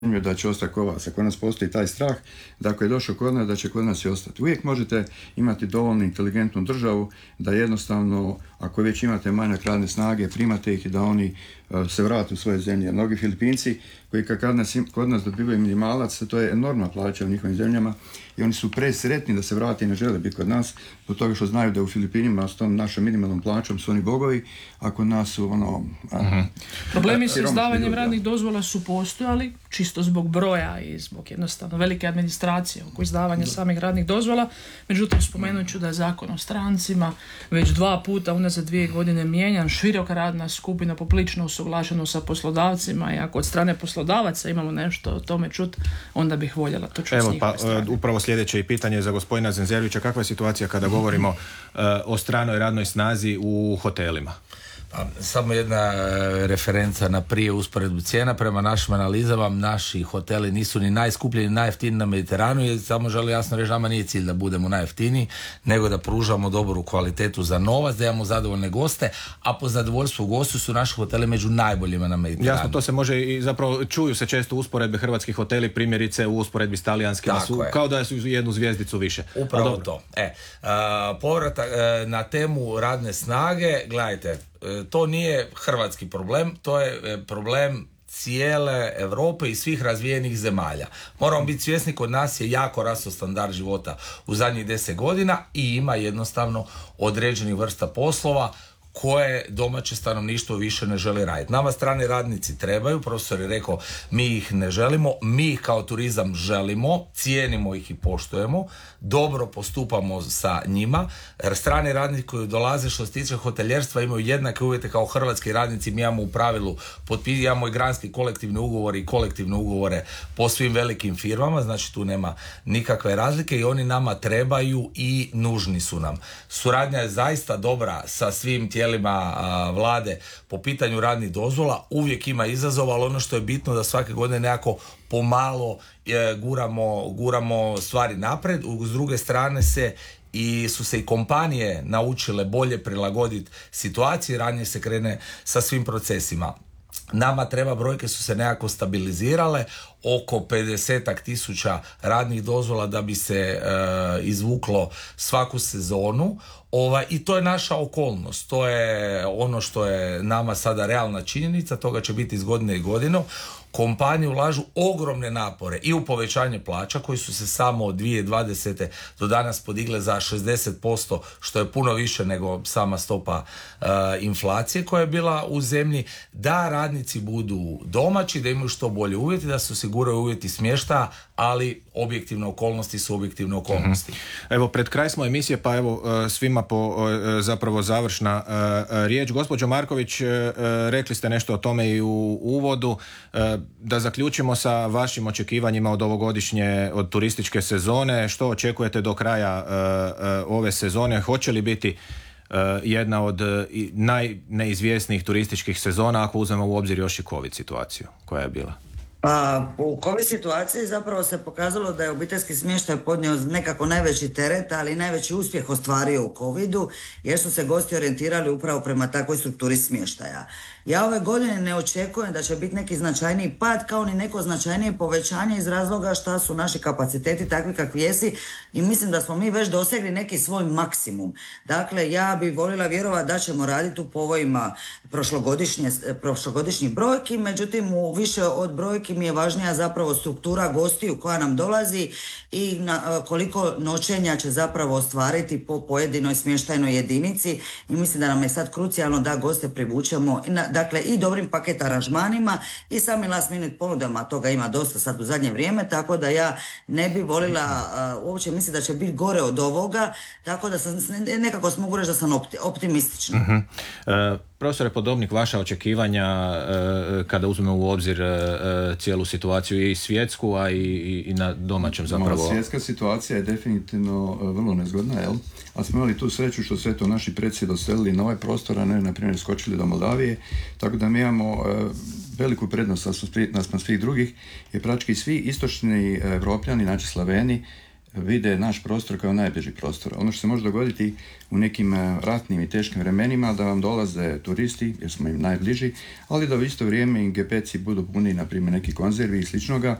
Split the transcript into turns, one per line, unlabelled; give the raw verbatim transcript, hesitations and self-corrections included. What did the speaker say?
da će ostati kod vas. Kod nas postoji taj strah da ako je došao kod nas, da će kod nas i ostati. Uvijek možete imati dovoljno inteligentnu državu da jednostavno, ako već imate manjak radne snage, primate ih i da oni uh, se vrate u svoje zemlje. Mnogi Filipinci koji kad nas, kod nas dobivaju minimalac, to je enormna plaća u njihovim zemljama i oni su presretni da se vrate i ne žele biti kod nas, zbog toga što znaju da u Filipinima s tom našom minimalnom plaćom su oni bogovi, a kod nas su ono...
Uh-huh. Problemi s izdavanjem radnih dozvola su postojali, čisto zbog broja i zbog jednostavno velike administracije oko izdavanja da. samih radnih dozvola. Međutim, spomenut ću da je Zakon o strancima već dva puta unazad dvije godine mijenjan, široka radna skupina poprilično usuglašeno sa poslodavcima i ako od strane poslodavaca imamo nešto o tome čut, onda bih voljela to čuti.
Evo, pa strane. Upravo sljedeće i pitanje za gospodina Zenzerića. Kakva je situacija kada govorimo uh, o stranoj radnoj snazi u hotelima?
Pa, samo jedna referenca na prije usporedbu cijena. Prema našim analizama, naši hoteli nisu ni najskuplji ni najjeftiniji na Mediteranu, jer samo želim jasno reći, nama nije cilj da budemo najjeftiniji, nego da pružamo dobru kvalitetu za novac, da imamo zadovoljne goste, a po zadovoljstvu gostu su naši hoteli među najboljima na Mediteranu.
Jasno, to se može i zapravo čuju se često usporedbe hrvatskih hoteli, primjerice u usporedbi s talijanskima, su, kao da su jednu zvjezdicu više.
Upravo to. E, a, povratak a, na temu radne snage, gledajte, to nije hrvatski problem, to je problem cijele Europe i svih razvijenih zemalja. Moramo biti svjesni, kod nas je jako rastao standard života u zadnjih deset godina i ima jednostavno određenih vrsta poslova koje domaće stanovništvo više ne želi raditi. Nama strani radnici trebaju, profesor je rekao, mi ih ne želimo, mi ih kao turizam želimo, cijenimo ih i poštujemo, dobro postupamo sa njima, jer strani radnici koji dolaze što se tiče hoteljerstva imaju jednake uvjete kao hrvatski radnici, mi imamo u pravilu, potpisujemo i granski kolektivne ugovore i kolektivne ugovore po svim velikim firmama, znači tu nema nikakve razlike i oni nama trebaju i nužni su nam. Suradnja je zaista dobra sa svim tijelima a, vlade po pitanju radnih dozvola, uvijek ima izazova, ali ono što je bitno da svake godine nekako pomalo e, guramo, guramo stvari napred. S druge strane se i su se i kompanije naučile bolje prilagoditi situaciji, ranije se krene sa svim procesima. Nama treba, brojke su se nekako stabilizirale, oko pedesetak tisuća radnih dozvola da bi se e, izvuklo svaku sezonu. Ova, i to je naša okolnost, to je ono što je nama sada realna činjenica, toga će biti iz godine i godinu. Kompanije ulažu ogromne napore i u povećanje plaća koji su se samo od dvije tisuće dvadesete do danas podigle za šezdeset posto, što je puno više nego sama stopa uh, inflacije koja je bila u zemlji, da radnici budu domaći, da imaju što bolje uvjeti, da se osiguraju uvjeti smještaja, ali objektivne okolnosti su objektivne okolnosti.
Mm-hmm. Evo, pred kraj smo emisije, pa evo svima po zapravo završna uh, riječ. Gospođo Marković, uh, rekli ste nešto o tome i u uvodu. Uh, da zaključimo sa vašim očekivanjima od ovogodišnje, od turističke sezone. Što očekujete do kraja uh, uh, ove sezone? Hoće li biti uh, jedna od uh, najneizvjesnijih turističkih sezona, ako uzmemo u obzir još i COVID situaciju koja je bila?
Pa, u COVID situaciji zapravo se pokazalo da je obiteljski smještaj podnio nekako najveći teret, ali najveći uspjeh ostvario u covidu, jer su se gosti orijentirali upravo prema takvoj strukturi smještaja. Ja ove godine ne očekujem da će biti neki značajniji pad, kao ni neko značajnije povećanje iz razloga šta su naši kapaciteti takvi kakvi jesi i mislim da smo mi već dosegli neki svoj maksimum. Dakle, ja bih voljela vjerovati da ćemo raditi u povojima prošlogodišnje, prošlogodišnjih brojki, međutim u više od brojki mi je važnija zapravo struktura gostiju koja nam dolazi i na, koliko noćenja će zapravo ostvariti po pojedinoj smještajnoj jedinici i mislim da nam je sad krucijalno da goste privučemo na, dakle i dobrim paket aranžmanima i sami last minute ponudama, toga ima dosta sad u zadnje vrijeme, tako da ja ne bi volila uh, uopće misliti da će biti gore od ovoga, tako da sam nekako mogu reći da sam opti, optimistična.
Uh-huh. Uh, profesore Podobnik, vaša očekivanja uh, kada uzmemo u obzir uh, cijelu situaciju i svjetsku, a i, i, i na domaćem zapravo?
Svjetska situacija je definitivno uh, vrlo nezgodna, jel? A smo imali tu sreću što sve to naši predsjed doselili na ovaj prostor, a ne, na primjer, skočili do Moldavije, tako da mi imamo uh, veliku prednost naspram svih drugih, jer praktički svi istočni Evropljani, znači Slaveni, vide naš prostor kao najbliži prostor. Ono što se može dogoditi u nekim ratnim i teškim vremenima da vam dolaze turisti, jer smo im najbliži, ali da u isto vrijeme i gepeci budu puni, na primjer, neki konzervi i sličnoga,